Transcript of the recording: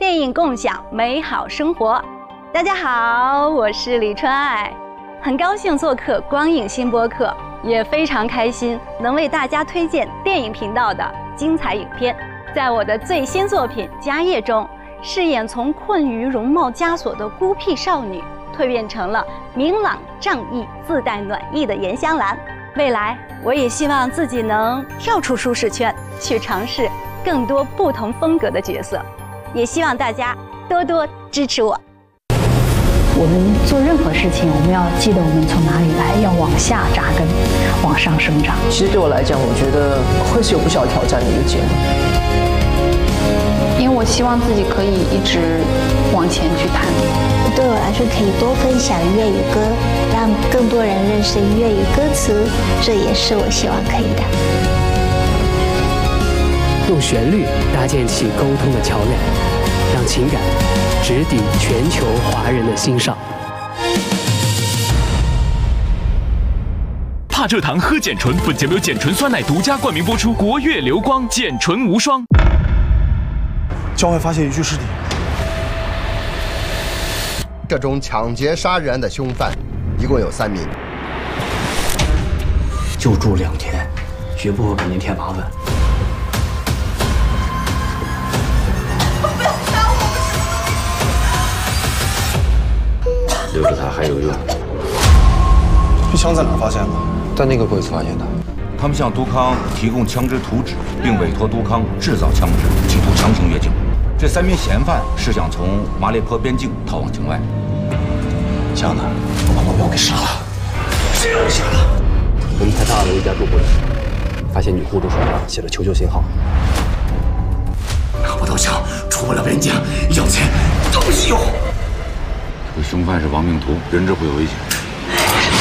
电影共享美好生活。大家好，我是李春爱，很高兴做客光影新播客，也非常开心能为大家推荐电影频道的精彩影片。在我的最新作品《家业》中，饰演从困于容貌枷锁的孤僻少女，蜕变成了明朗仗义、自带暖意的严香兰。未来，我也希望自己能跳出舒适圈，去尝试更多不同风格的角色。也希望大家多多支持我。 我们做任何事情，我们要记得我们从哪里来，要往下扎根，往上生长。 其实对我来讲，我觉得会是有不小挑战的一个节目， 因为我希望自己可以一直往前去探。 对我来说，可以多分享粤语歌，让更多人认识粤语歌词，这也是我希望可以的。 用旋律搭建起沟通的桥梁，让情感直抵全球华人的心上。 帕蔗糖喝碱醇，本节目由碱醇酸奶独家冠名播出，国粤流光，碱醇无双。 郊外发现一具尸体。 这种抢劫杀人案的凶犯一共有3名， 就住2天，绝不会给您添麻烦。 留着它还有用。 这枪在哪儿发现的？ 在那个柜子发现的。 他们向杜康提供枪支图纸，并委托杜康制造枪支，企图强行越境。这3名嫌犯是想从马列坡边境逃往境外。 枪呢？我把目标给杀了。谁让你杀的？ 我们在大楼一家住户里发现女护士手上写了求救信号。 拿不到枪，出不了边境，要钱都是有。 这个凶犯是亡命徒，人质会有危险。